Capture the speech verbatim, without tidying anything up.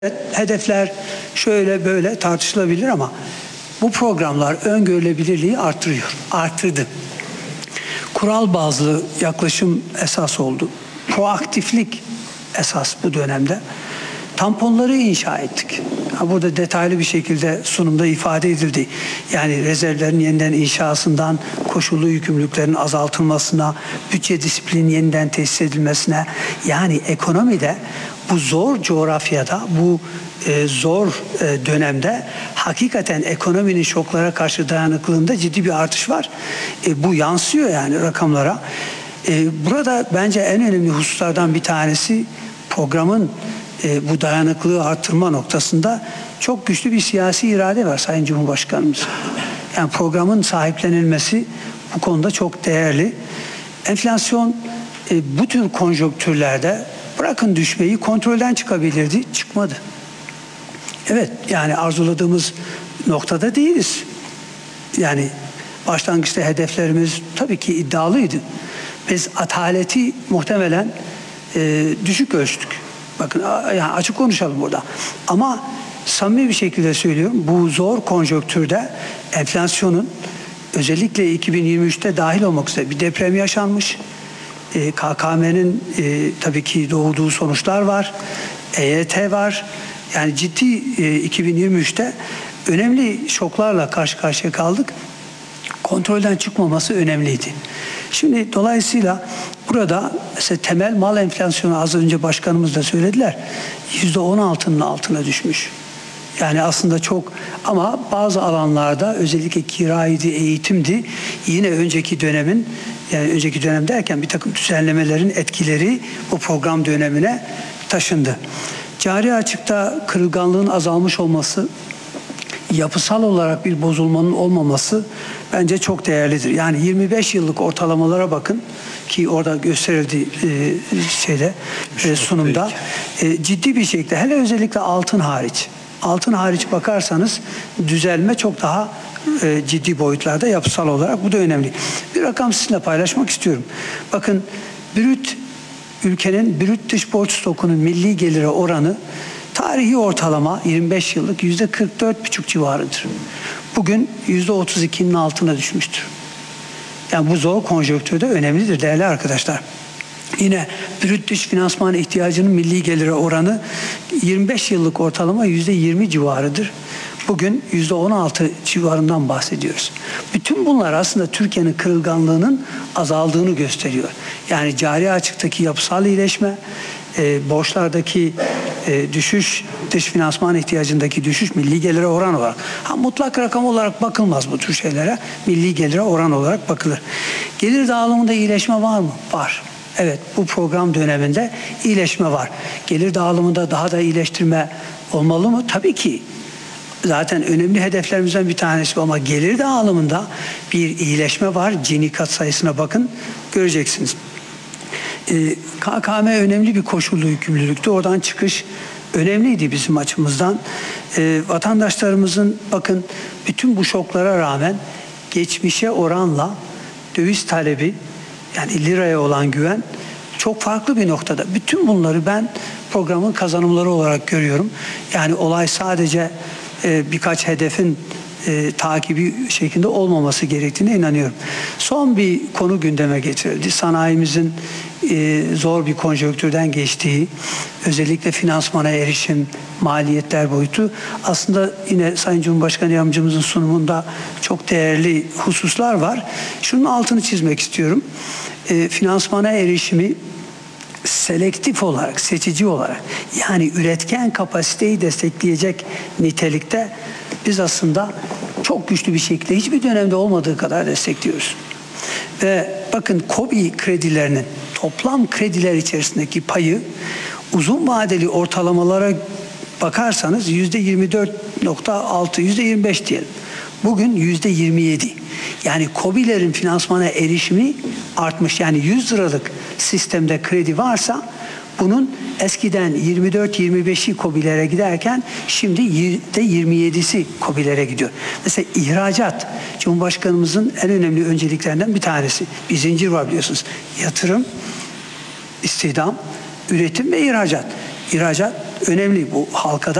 Hedefler şöyle böyle tartışılabilir ama bu programlar öngörülebilirliği artırıyor, arttırdı. Kural bazlı yaklaşım esas oldu. Proaktiflik esas bu dönemde. Tamponları inşa ettik. Burada detaylı bir şekilde sunumda ifade edildi. Yani rezervlerin yeniden inşasından koşullu yükümlülüklerin azaltılmasına, bütçe disiplinin yeniden tesis edilmesine, yani ekonomide bu zor coğrafyada, bu e, zor e, dönemde hakikaten ekonominin şoklara karşı dayanıklılığında ciddi bir artış var. E, bu yansıyor yani rakamlara. E, burada bence en önemli hususlardan bir tanesi programın e, bu dayanıklılığı arttırma noktasında çok güçlü bir siyasi irade var Sayın Cumhurbaşkanımız. Yani programın sahiplenilmesi bu konuda çok değerli. Enflasyon e, bu tür konjonktürlerde bırakın düşmeyi kontrolden çıkabilirdi, çıkmadı. Evet, yani arzuladığımız noktada değiliz. Yani başlangıçta hedeflerimiz tabii ki iddialıydı. Biz ataleti muhtemelen e, düşük ölçtük. Bakın yani açık konuşalım burada. Ama samimi bir şekilde söylüyorum, bu zor konjonktürde enflasyonun özellikle iki bin yirmi üçte dahil olmak üzere bir deprem yaşanmış. E, K K M'nin e, tabii ki doğurduğu sonuçlar var. E Y T var. Yani ciddi e, iki bin yirmi üçte önemli şoklarla karşı karşıya kaldık. Kontrolden çıkmaması önemliydi. Şimdi dolayısıyla burada mesela temel mal enflasyonu az önce başkanımız da söylediler. yüzde on altının altına düşmüş. Yani aslında çok ama bazı alanlarda özellikle kiraydı, eğitimdi. Yine önceki dönemin yani önceki dönem derken bir takım düzenlemelerin etkileri bu program dönemine taşındı. Cari açıkta kırılganlığın azalmış olması, yapısal olarak bir bozulmanın olmaması bence çok değerlidir. Yani yirmi beş yıllık ortalamalara bakın ki orada gösterildi e, şeyde e, sunumda e, ciddi bir şekilde hele özellikle altın hariç altın hariç bakarsanız düzelme çok daha e, ciddi boyutlarda yapısal olarak bu da önemli. Bir rakam sizinle paylaşmak istiyorum. Bakın brüt ülkenin brüt dış borç stokunun milli gelire oranı tarihi ortalama yirmi beş yıllık yüzde kırk dört buçuk civarıdır. Bugün yüzde otuz ikinin altına düşmüştür. Yani bu zor konjonktürde önemlidir değerli arkadaşlar. Yine brüt dış finansman ihtiyacının milli gelire oranı yirmi beş yıllık ortalama yüzde yirmi civarıdır. Bugün yüzde on altı civarından bahsediyoruz. Bütün bunlar aslında Türkiye'nin kırılganlığının azaldığını gösteriyor. Yani cari açıktaki yapısal iyileşme, e, borçlardaki e, düşüş, dış finansman ihtiyacındaki düşüş milli gelire oran olarak. Ha, mutlak rakam olarak bakılmaz bu tür şeylere. Milli gelire oran olarak bakılır. Gelir dağılımında iyileşme var mı? Var. Evet, bu program döneminde iyileşme var. Gelir dağılımında daha da iyileştirme olmalı mı? Tabii ki. Zaten önemli hedeflerimizden bir tanesi ama gelir dağılımında bir iyileşme var. Gini kat sayısına bakın, göreceksiniz. Ee, K K M önemli bir koşullu yükümlülüktü. Oradan çıkış önemliydi bizim açımızdan. Ee, vatandaşlarımızın bakın bütün bu şoklara rağmen geçmişe oranla döviz talebi yani liraya olan güven çok farklı bir noktada. Bütün bunları ben programın kazanımları olarak görüyorum. Yani olay sadece e, birkaç hedefin e, takibi şeklinde olmaması gerektiğine inanıyorum. Son bir konu gündeme getirildi. Sanayimizin e, zor bir konjonktürden geçtiği, özellikle finansmana erişim, maliyetler boyutu. Aslında yine Sayın Cumhurbaşkanı Yardımcımızın sunumunda çok değerli hususlar var. Şunun altını çizmek istiyorum. E, finansmana erişimi selektif olarak, seçici olarak yani üretken kapasiteyi destekleyecek nitelikte biz aslında çok güçlü bir şekilde hiçbir dönemde olmadığı kadar destekliyoruz. Ve bakın KOBİ kredilerinin toplam krediler içerisindeki payı uzun vadeli ortalamalara bakarsanız yüzde yirmi dört nokta altı, yüzde yirmi beş diyelim. Bugün yüzde yirmi yedi. Yani KOBİ'lerin finansmana erişimi artmış. Yani yüz liralık sistemde kredi varsa bunun eskiden yirmi dört yirmi beşi KOBİ'lere giderken şimdi yüzde yirmi yedisi KOBİ'lere gidiyor. Mesela ihracat Cumhurbaşkanımızın en önemli önceliklerinden bir tanesi. Bir zincir var biliyorsunuz. Yatırım, istihdam, üretim ve ihracat. İhracat önemli bu halkada.